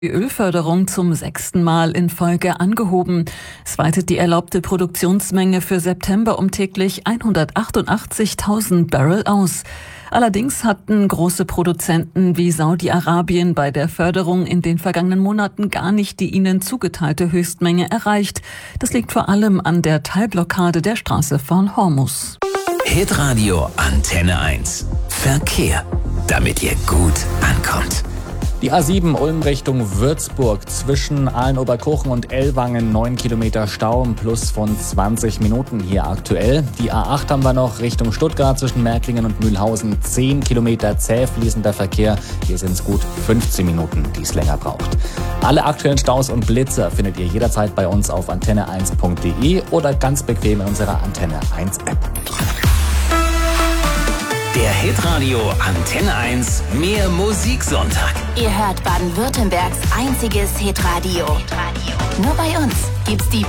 Die Ölförderung zum 6. Mal in Folge angehoben. Es weitet die erlaubte Produktionsmenge für September um täglich 188.000 Barrel aus. Allerdings hatten große Produzenten wie Saudi-Arabien bei der Förderung in den vergangenen Monaten gar nicht die ihnen zugeteilte Höchstmenge erreicht. Das liegt vor allem an der Teilblockade der Straße von Hormuz. Hitradio Antenne 1. Verkehr, damit ihr gut ankommt. Die A7 Ulm Richtung Würzburg zwischen Aalen-Oberkochen und Ellwangen 9 Kilometer Stau im Plus von 20 Minuten hier aktuell. Die A8 haben wir noch Richtung Stuttgart zwischen Märklingen und Mühlhausen 10 Kilometer zäh fließender Verkehr. Hier sind es gut 15 Minuten, die es länger braucht. Alle aktuellen Staus und Blitzer findet ihr jederzeit bei uns auf antenne1.de oder ganz bequem in unserer Antenne 1 App. Der Hitradio Antenne 1 Mehr Musiksonntag. Ihr hört Baden-Württembergs einziges Hitradio. Nur bei uns gibt's die